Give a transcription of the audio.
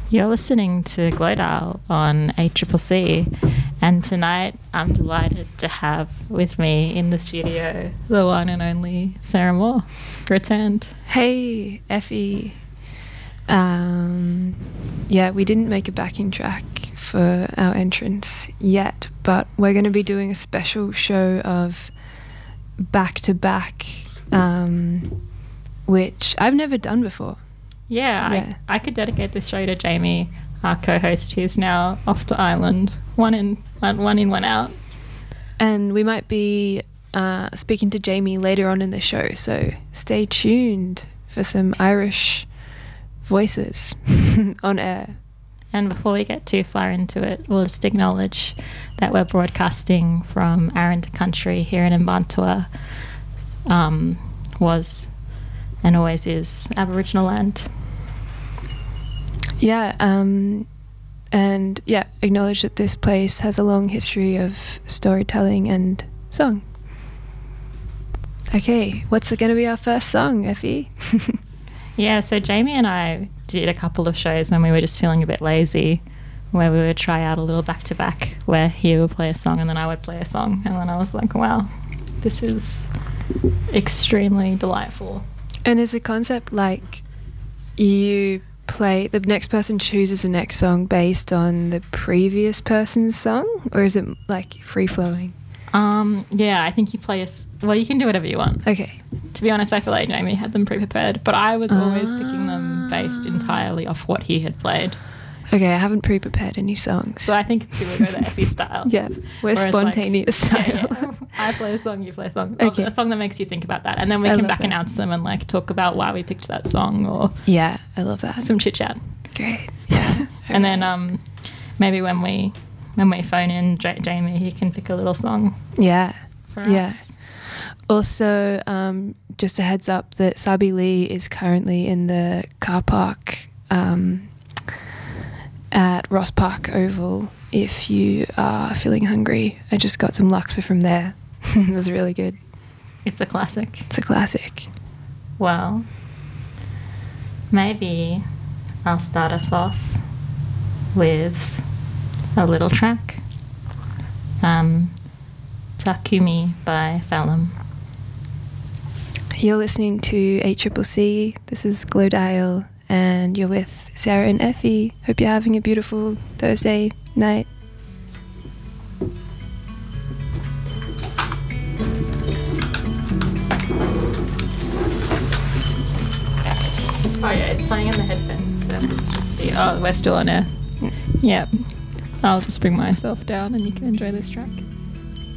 You're listening to Glodale on ACCC, and tonight I'm delighted to have with me in the studio the one and only Sarah Moore, returned. Hey, Effie. Yeah, we didn't make a backing track for our entrance yet, but we're going to be doing a special show of back-to-back, which I've never done before. Yeah. I could dedicate this show to Jamie, our co-host, who's now off to Ireland. One in, one out. And we might be speaking to Jamie later on in the show, so stay tuned for some Irish voices on air. And before we get too far into it, we'll just acknowledge that we're broadcasting from Arrernte Country here in Mbantua. Was and always is Aboriginal land. Yeah, and yeah, acknowledge that this place has a long history of storytelling and song. Okay, what's going to be our first song, Effie? Yeah, so Jamie and I did a couple of shows when we were just feeling a bit lazy, where we would try out a little back-to-back, where he would play a song and then I would play a song, and then I was like, wow, this is extremely delightful. And is the concept like you play, the next person chooses the next song based on the previous person's song, or is it like free-flowing? Yeah, I think you play well, you can do whatever you want. Okay. To be honest, I feel like Jamie had them pre-prepared, but I was always picking them based entirely off what he had played. Okay, I haven't pre-prepared any songs. So I think it's good we go the Effie style. Yeah, we're Whereas, spontaneous style. Yeah. I play a song, you play a song. Okay. A song that makes you think about that. And then we can back announce them and like talk about why we picked that song, or yeah, I love that. some chit chat. Great. Yeah. And then maybe when we phone in Jamie, he can pick a little song. Yeah. For us. Also, just a heads up that Sabi Lee is currently in the car park at Ross Park Oval. If you are feeling hungry, I just got some laksa from there. It was really good. It's a classic. It's a classic. Well, maybe I'll start us off with a little track. Takumi by Phelim. You're listening to ACCC. This is Glodale, and you're with Sarah and Effie. Hope you're having a beautiful Thursday night. Oh yeah, it's playing in the headphones. So it's just we're still on air. Yeah. I'll just bring myself down and you can enjoy this track.